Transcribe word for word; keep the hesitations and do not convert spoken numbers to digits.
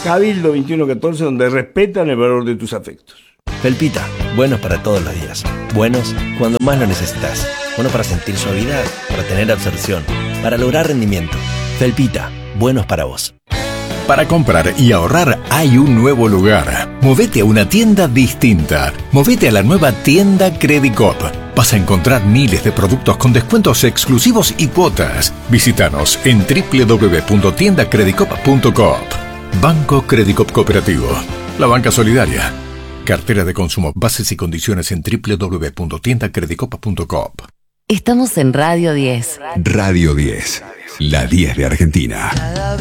Cabildo veintiuno catorce, donde respetan el valor de tus afectos. Felpita, buenos para todos los días. Buenos cuando más lo necesitas. Buenos para sentir suavidad, para tener absorción, para lograr rendimiento. Felpita, buenos para vos. Para comprar y ahorrar hay un nuevo lugar. Movete a una tienda distinta. Movete a la nueva tienda Credicop. Vas a encontrar miles de productos con descuentos exclusivos y cuotas. Visítanos en doble u doble u doble u punto tienda credicop punto coop. Banco Credicop Cooperativo. La banca solidaria. Cartera de consumo. Bases y condiciones en doble u doble u doble u punto tienda credicop punto coop. Estamos en Radio diez. Radio diez. La diez de Argentina.